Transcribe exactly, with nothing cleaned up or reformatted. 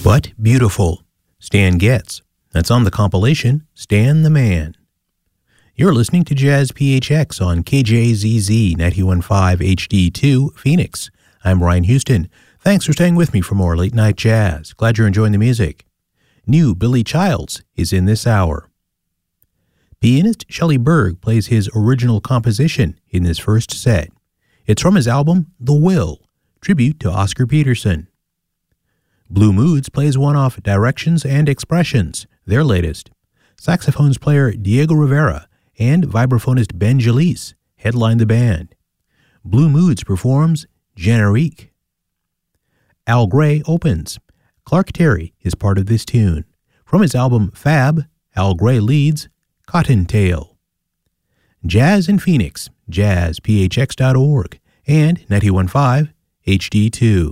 But Beautiful, Stan Getz. That's on the compilation, Stan the Man. You're listening to Jazz P H X on K J Z Z ninety-one point five H D two, Phoenix. I'm Ryan Houston. Thanks for staying with me for more late night jazz. Glad you're enjoying the music. New Billy Childs is in this hour. Pianist Shelley Berg plays his original composition in this first set. It's from his album, The Will, tribute to Oscar Peterson. Blue Moods plays one off Directions and Expressions, their latest. Saxophones player Diego Rivera and vibraphonist Ben Jalise headline the band. Blue Moods performs Generique. Al Gray opens. Clark Terry is part of this tune. From his album Fab, Al Gray leads Cottontail. Jazz in Phoenix, jazz p h x dot org, and ninety-one point five H D two.